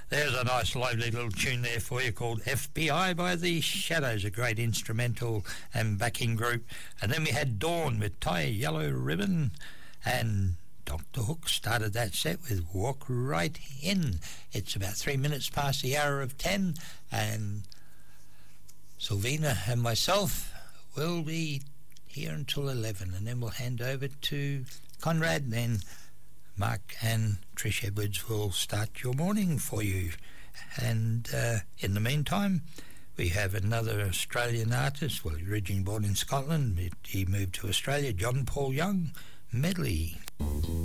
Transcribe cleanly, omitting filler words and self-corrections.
There's a nice lively little tune there for you called FBI by The Shadows, a great instrumental and backing group. And then we had Dawn with Tie a Yellow Ribbon, and Dr. Hook started that set with Walk Right In. It's about 3 minutes past the hour of 10, and Sylvina and myself will be here until 11, and then we'll hand over to Conrad, and then Mark and Trish Edwards will start your morning for you. And in the meantime, we have another Australian artist, well, originally born in Scotland, he moved to Australia, John Paul Young, Medley.